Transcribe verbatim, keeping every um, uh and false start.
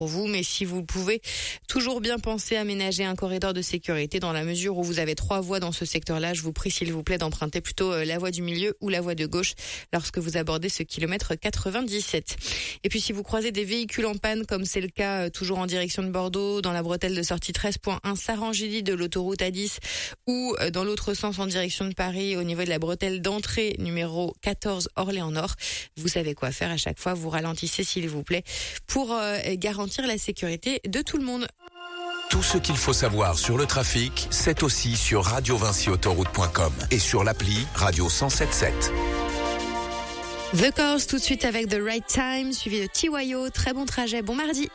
pour vous, mais si vous le pouvez, toujours bien penser à aménager un corridor de sécurité dans la mesure où vous avez trois voies dans ce secteur-là. Je vous prie, s'il vous plaît, d'emprunter plutôt la voie du milieu ou la voie de gauche lorsque vous abordez ce kilomètre quatre-vingt-dix-sept. Et puis, si vous croisez des véhicules en panne, comme c'est le cas toujours en direction de Bordeaux, dans la bretelle de sortie treize point un Sarangilly de l'autoroute A dix, ou dans l'autre sens en direction de Paris, au niveau de la bretelle d'entrée numéro quatorze Orléans-Nord, vous savez quoi faire à chaque fois. Vous ralentissez, s'il vous plaît, pour euh, garantir la sécurité de tout le monde. Tout ce qu'il faut savoir sur le trafic, c'est aussi sur radio vinci autoroute point com et sur l'appli Radio cent sept sept. The Course tout de suite avec The Right Time, suivi de T Y O. Très bon trajet, bon mardi.